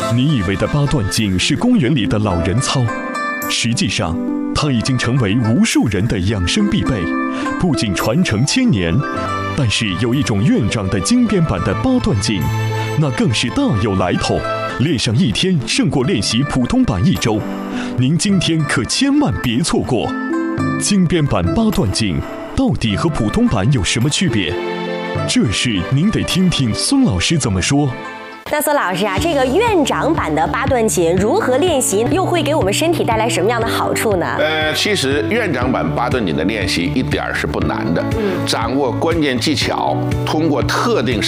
你以为的八段锦是公园里的老人操，实际上它已经成为无数人的养生必备，不仅传承千年，但是有一种院长的精编版的八段锦，那更是大有来头，练上一天胜过练习普通版1周，您今天可千万别错过。精编版八段锦到底和普通版有什么区别？这事您得听听孙老师怎么说。 那孙老师啊，这个院长版的八段锦如何练习，又会给我们身体带来什么样的好处呢？ 其实院长版八段锦的练习一点儿是不难的，掌握关键技巧，通过特定